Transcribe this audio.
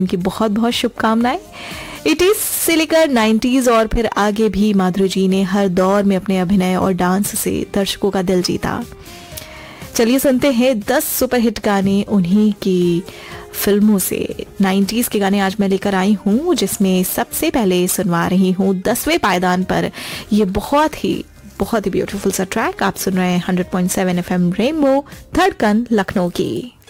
उनकी बहुत बहुत शुभकामनाएं। 80s से लेकर 90s और फिर आगे भी माधुरी जी ने हर दौर में अपने अभिनय और डांस से दर्शकों का दिल जीता। चलिए सुनते हैं 10 सुपरहिट गाने उन्हीं की फिल्मों से। 90s के गाने आज मैं लेकर आई हूँ, जिसमें सबसे पहले सुनवा रही हूँ 10वें पायदान पर ये बहुत ही ब्यूटीफुल सा ट्रैक। आप सुन रहे हैं 100.7 FM रेनबो, धड़कन लखनऊ की।